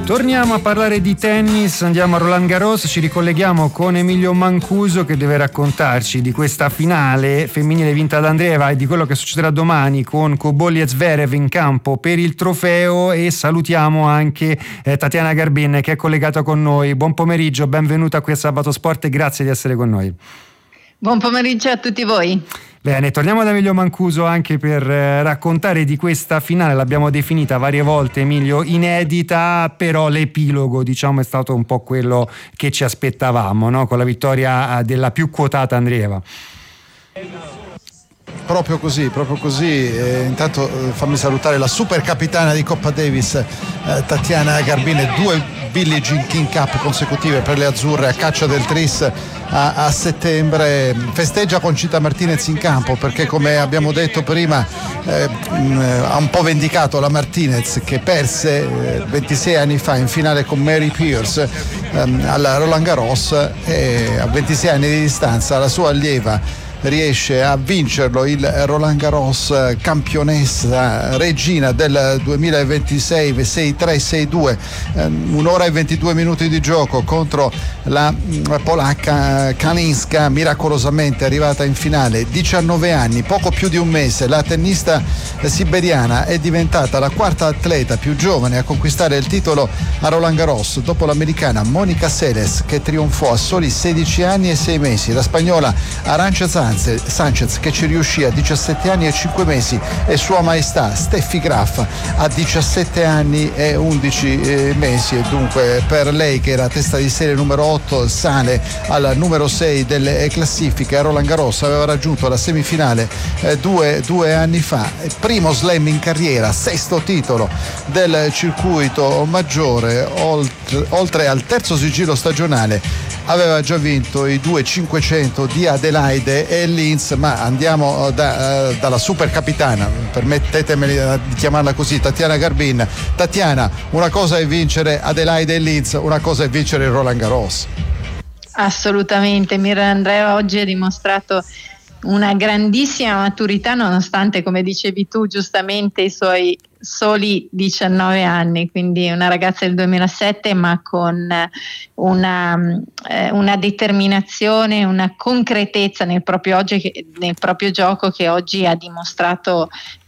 Torniamo a parlare di tennis, andiamo a Roland Garros, ci ricolleghiamo con Emilio Mancuso che deve raccontarci di questa finale femminile vinta da Andreeva e di quello che succederà domani con Cobolli e Zverev in campo per il trofeo, e salutiamo anche Tatiana Garbin che è collegata con noi. Buon pomeriggio, benvenuta qui a Sabato Sport e grazie di essere con noi. Buon pomeriggio a tutti voi. Bene, torniamo da Emilio Mancuso anche per raccontare di questa finale. L'abbiamo definita varie volte, Emilio, inedita, però l'epilogo, diciamo, è stato un po' quello che ci aspettavamo, no? Con la vittoria della più quotata Andreeva. Proprio così. Intanto fammi salutare la super capitana di Coppa Davis, Tatiana Garbin, 2 Billie Jean King Cup consecutive per le azzurre a caccia del tris a settembre. Festeggia con Chita Martinez in campo perché, come abbiamo detto prima, ha un po' vendicato la Martinez che perse 26 anni fa in finale con Mary Pierce alla Roland Garros, e a 26 anni di distanza la sua allieva riesce a vincerlo, il Roland Garros, campionessa, regina del 2026, 6-3, 6-2, 1 ora e 22 minuti di gioco contro la polacca Kalinska, miracolosamente arrivata in finale. 19 anni, poco più di un mese, la tennista siberiana è diventata la quarta atleta più giovane a conquistare il titolo a Roland Garros, dopo l'americana Monica Seles che trionfò a soli 16 anni e 6 mesi, la spagnola Arantxa Sanchez che ci riuscì a 17 anni e 5 mesi, e Sua Maestà Steffi Graf a 17 anni e 11 mesi, e dunque per lei, che era testa di serie numero 8, sale al numero 6 delle classifiche a Roland Garros. Aveva raggiunto la semifinale due anni fa, primo slam in carriera, 6° titolo del circuito maggiore, oltre al 3° sigillo stagionale. Aveva già vinto i 2 500 di Adelaide e Linz. Ma andiamo dalla super capitana, permettetemi di chiamarla così, Tatiana Garbin. Tatiana, una cosa è vincere Adelaide e Linz, una cosa è vincere il Roland Garros. Assolutamente, Mirra Andreeva oggi ha dimostrato una grandissima maturità, nonostante, come dicevi tu giustamente, i suoi soli 19 anni, quindi una ragazza del 2007, ma con una determinazione, una concretezza nel proprio gioco che oggi ha dimostrato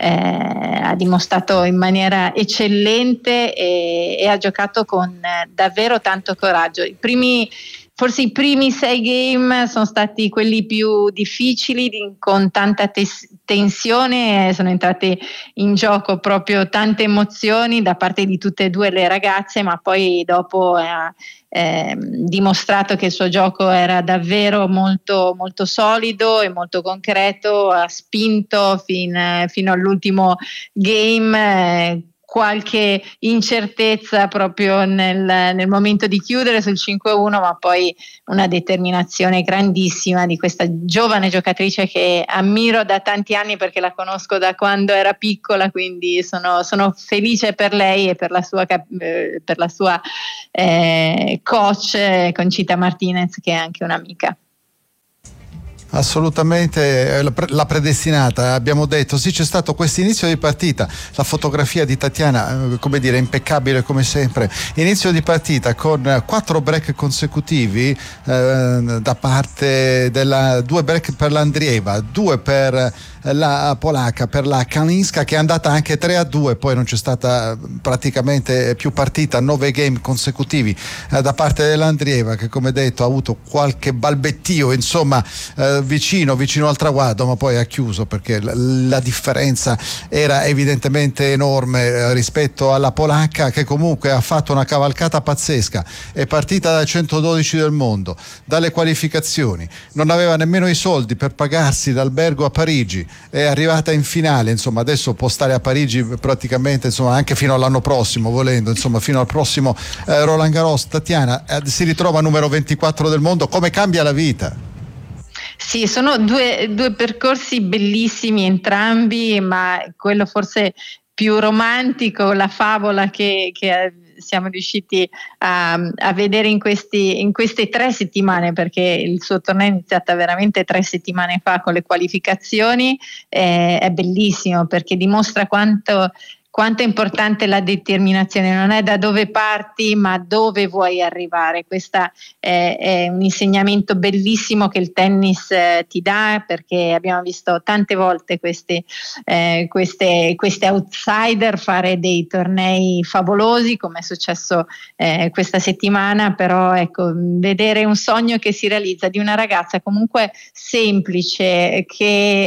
in maniera eccellente, e ha giocato con davvero tanto coraggio. Forse i primi 6 game sono stati quelli più difficili, con tanta tensione, sono entrate in gioco proprio tante emozioni da parte di tutte e due le ragazze, ma poi dopo ha dimostrato che il suo gioco era davvero molto, molto solido e molto concreto, ha spinto fino all'ultimo game. Qualche incertezza proprio nel momento di chiudere sul 5-1, ma poi una determinazione grandissima di questa giovane giocatrice che ammiro da tanti anni, perché la conosco da quando era piccola, quindi sono felice per lei e per la sua coach Conchita Martinez, che è anche un'amica. Assolutamente la predestinata, abbiamo detto. Sì, c'è stato questo inizio di partita, la fotografia di Tatiana, come dire, impeccabile come sempre. Inizio di partita con 4 break consecutivi da parte 2 break per l'Andreeva, 2 per la polacca, per la Kalinska, che è andata anche 3-2, poi non c'è stata praticamente più partita, 9 game consecutivi da parte dell'Andreeva, che, come detto, ha avuto qualche balbettio, insomma, vicino al traguardo, ma poi ha chiuso perché la differenza era evidentemente enorme rispetto alla polacca, che comunque ha fatto una cavalcata pazzesca. È partita da 112 del mondo, dalle qualificazioni, non aveva nemmeno i soldi per pagarsi l'albergo a Parigi, è arrivata in finale, insomma adesso può stare a Parigi praticamente, insomma, anche fino all'anno prossimo, volendo, insomma fino al prossimo Roland Garros. Tatiana si ritrova numero 24 del mondo. Come cambia la vita? Sì, sono due percorsi bellissimi entrambi, ma quello forse più romantico, la favola che siamo riusciti a vedere in queste 3 settimane, perché il suo torneo è iniziato veramente 3 settimane fa con le qualificazioni, è bellissimo perché dimostra quanto quanto è importante la determinazione, non è da dove parti ma dove vuoi arrivare. Questo è un insegnamento bellissimo che il tennis ti dà, perché abbiamo visto tante volte questi outsider fare dei tornei favolosi, come è successo questa settimana, però ecco, vedere un sogno che si realizza di una ragazza comunque semplice che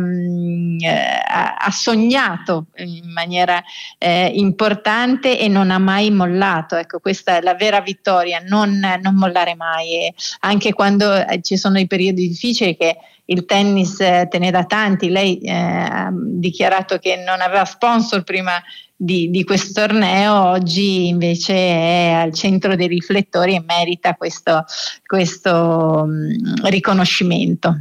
ha sognato in maniera importante e non ha mai mollato. Ecco, questa è la vera vittoria, non mollare mai, e anche quando ci sono i periodi difficili che il tennis te ne dà tanti. Lei ha dichiarato che non aveva sponsor prima di questo torneo, oggi invece è al centro dei riflettori e merita questo riconoscimento.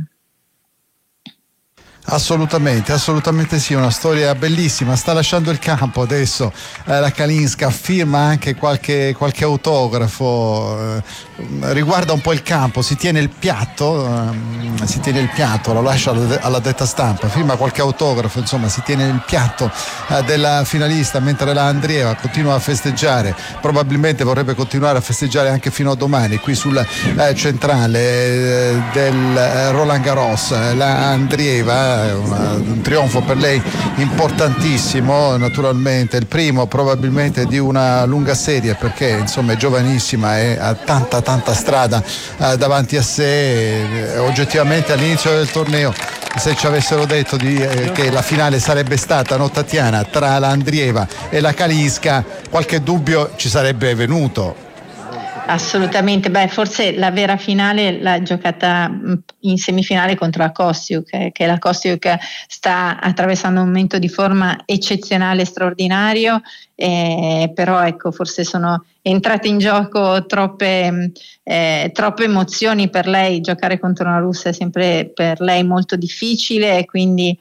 Assolutamente sì, una storia bellissima. Sta lasciando il campo adesso la Kalinska, firma anche qualche autografo, riguarda un po' il campo, si tiene il piatto, lo lascia alla detta stampa, firma qualche autografo, insomma si tiene il piatto della finalista, mentre la Andreeva continua a festeggiare, probabilmente vorrebbe continuare a festeggiare anche fino a domani qui sul centrale del Roland Garros. La Andreeva, un trionfo per lei importantissimo, naturalmente il primo probabilmente di una lunga serie, perché insomma è giovanissima e ha tanta strada davanti a sé. Oggettivamente all'inizio del torneo, se ci avessero detto che la finale sarebbe stata, no, Tatiana, tra la Andreeva e la Kalinska, qualche dubbio ci sarebbe venuto. Assolutamente, forse la vera finale l'ha giocata in semifinale contro la Kostyuk, che la Kostyuk sta attraversando un momento di forma eccezionale, straordinario, però ecco, forse sono entrate in gioco troppe emozioni per lei. Giocare contro una russa è sempre per lei molto difficile, e quindi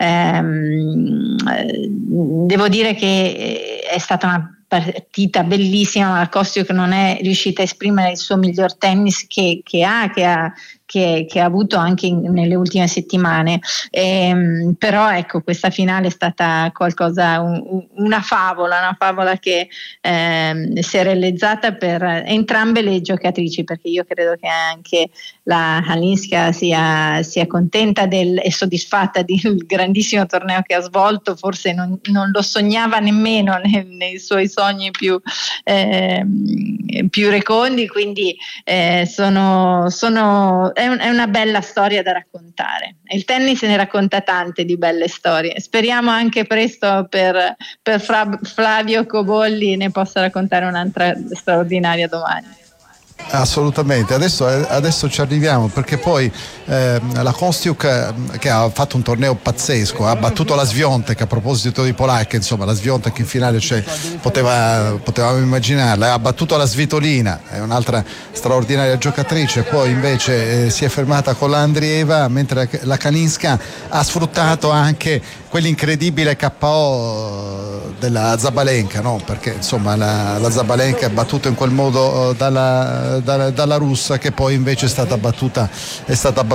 devo dire che è stata una partita bellissima, ma la Kostyuk non è riuscita a esprimere il suo miglior tennis che ha avuto anche nelle ultime settimane, però ecco, questa finale è stata qualcosa, una favola che si è realizzata per entrambe le giocatrici, perché io credo che anche la Kalinska sia contenta e soddisfatta del grandissimo torneo che ha svolto. Forse non lo sognava nemmeno nei suoi sogni più recondi, quindi è una bella storia da raccontare. Il tennis ne racconta tante di belle storie. Speriamo anche presto per Flavio Cobolli ne possa raccontare un'altra straordinaria domani. Assolutamente, adesso ci arriviamo, perché poi la Kostyuk, che ha fatto un torneo pazzesco, ha battuto la Swiatek, a proposito di polacche, insomma la Swiatek in finale potevamo immaginarla, ha battuto la Svitolina, è un'altra straordinaria giocatrice, poi invece si è fermata con la Andreeva, mentre la Kalinska ha sfruttato anche quell'incredibile KO della Zabalenka, no? Perché insomma la Zabalenka è battuta in quel modo dalla russa, che poi invece è stata battuta